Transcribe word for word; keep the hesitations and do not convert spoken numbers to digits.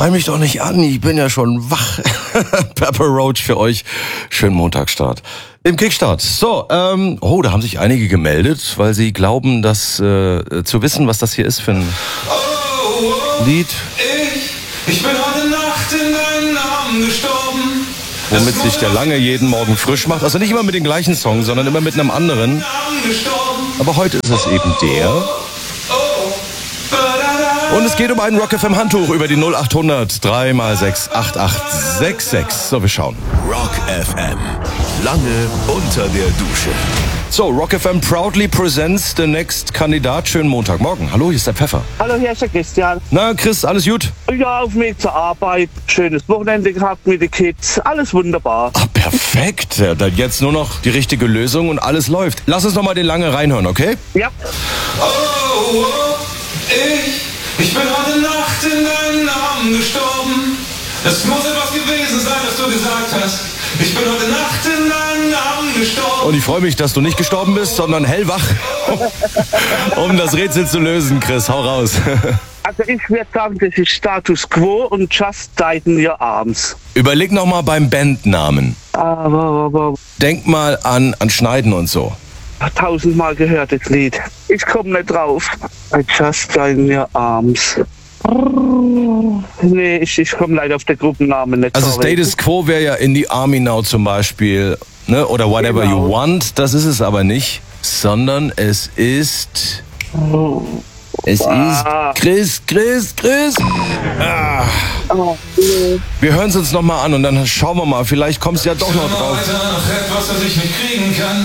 schrei mich doch nicht an, ich bin ja schon wach. Pepper Roach für euch. Schönen Montagsstart. Im Kickstart. So, ähm, oh, da haben sich einige gemeldet, weil sie glauben, dass äh, zu wissen, was das hier ist für ein oh, oh, Lied. Ich, ich bin heute Nacht in deinen Armen gestorben. Womit sich der Lange jeden Morgen frisch macht. Also nicht immer mit den gleichen Songs, sondern immer mit einem anderen. Aber heute ist es eben der. Und es geht um ein Rock F M Handtuch über die null achthundert drei mal sechs acht acht sechs sechs. So, wir schauen. Rock F M. Lange unter der Dusche. So, Rock F M proudly presents the next Kandidat. Schönen Montagmorgen. Hallo, hier ist der Pfeffer. Hallo, hier ist der Christian. Na, Chris, alles gut? Ja, auf dem Weg zur Arbeit. Schönes Wochenende gehabt mit den Kids. Alles wunderbar. Ah, perfekt. Ja, dann jetzt nur noch die richtige Lösung und alles läuft. Lass uns noch mal den Lange reinhören, okay? Ja. Oh, oh, ich, ich bin heute Nacht in deinen Armen gestorben. Es muss etwas gewesen sein, was du gesagt hast. Ich bin heute Nacht in deinen Armen gestorben. Und ich freue mich, dass du nicht gestorben bist, sondern hellwach, um das Rätsel zu lösen. Chris, hau raus. Also ich würde sagen, das ist Status Quo und Just Died in Your Arms. Überleg noch mal beim Bandnamen. Aber, aber, Denk mal an, an Schneiden und so. tausendmal gehört das Lied. Ich komme nicht drauf. I Just Died in Your Arms. Nee, ich, ich komme leider auf den Gruppennamen nicht. Also sorry. Status Quo wäre ja In the Army Now zum Beispiel, ne? Oder Whatever Genau. You Want. Das ist es aber nicht, sondern es ist... Es Ah. ist Chris, Chris, Chris. Ah. Oh, nee. Wir hören es uns noch mal an und dann schauen wir mal, vielleicht kommst du ja doch noch drauf. Weiter nach etwas, das ich nicht kriegen kann.